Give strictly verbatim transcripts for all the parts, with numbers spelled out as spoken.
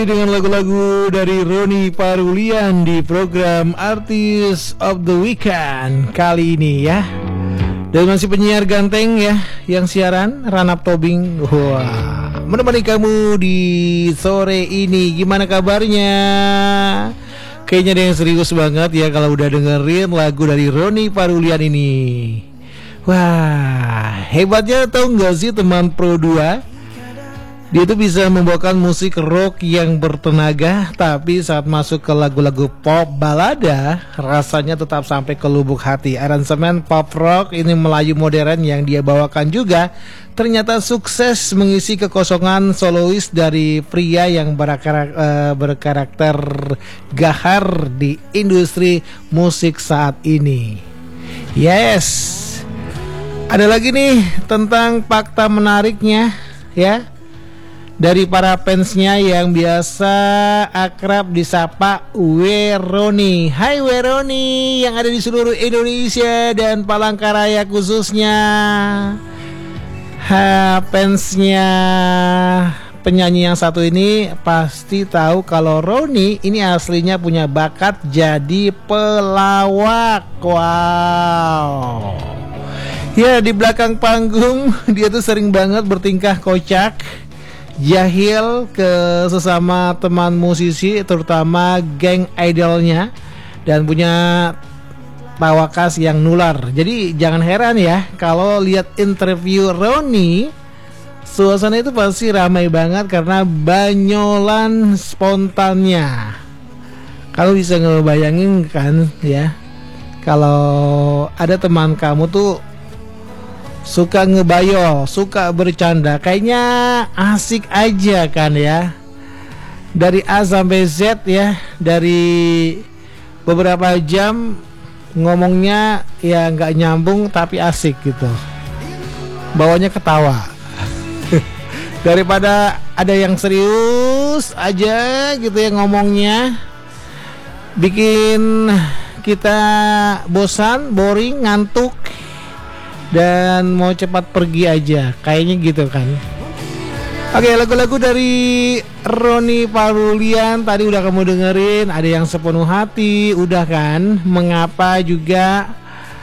Dengan lagu-lagu dari Ronny Parulian di program Artist of the Weekend kali ini ya. Dan masih penyiar ganteng ya yang siaran Ranap Tobing. Wah, menemani kamu di sore ini. Gimana kabarnya? Kayaknya ada yang serius banget ya kalau udah dengerin lagu dari Ronny Parulian ini. Wah, hebatnya tau gak sih teman Pro dua? Dia tuh bisa membawakan musik rock yang bertenaga, tapi saat masuk ke lagu-lagu pop balada, rasanya tetap sampai ke lubuk hati. Aransemen pop rock ini Melayu modern yang dia bawakan juga ternyata sukses mengisi kekosongan solois dari pria yang berkarakter, uh, berkarakter gahar di industri musik saat ini. Yes, ada lagi nih tentang fakta menariknya ya, dari para fansnya yang biasa akrab disapa Weroni. Hai Weroni yang ada di seluruh Indonesia dan Palangkaraya khususnya. Ha, fansnya penyanyi yang satu ini pasti tahu kalau Roni ini aslinya punya bakat jadi pelawak. Wow. Ya, di belakang panggung dia tuh sering banget bertingkah kocak, jahil ke sesama teman musisi, terutama geng idolnya, dan punya tawa khas yang nular. Jadi jangan heran ya kalau lihat interview Roni, suasana itu pasti ramai banget karena banyolan spontannya. Kalau bisa ngebayangin kan ya, kalau ada teman kamu tuh suka ngebayol, suka bercanda, kayaknya asik aja kan ya. Dari A sampai Z ya, dari beberapa jam ngomongnya ya nggak nyambung tapi asik gitu, bawanya ketawa. Daripada ada yang serius aja gitu ya ngomongnya, bikin kita bosan, boring, ngantuk, dan mau cepat pergi aja, kayaknya gitu kan. Oke, lagu-lagu dari Ronny Parulian tadi udah kamu dengerin. Ada yang Sepenuh Hati, udah kan. Mengapa juga,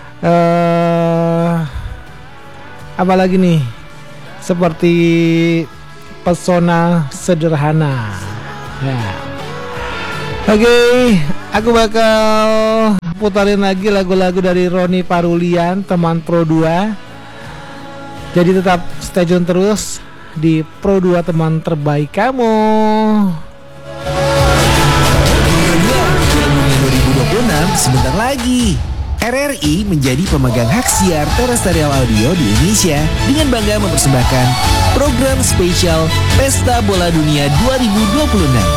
uh, apa lagi nih, seperti Pesona Sederhana ya. Oke, aku bakal putarin lagi lagu-lagu dari Ronny Parulian, teman Pro dua. Jadi tetap stay tune terus di Pro dua, teman terbaik kamu. dua ribu dua puluh enam sebentar lagi. R R I menjadi pemegang hak siar terestrial audio di Indonesia dengan bangga mempersembahkan program spesial Pesta Bola Dunia dua ribu dua puluh enam.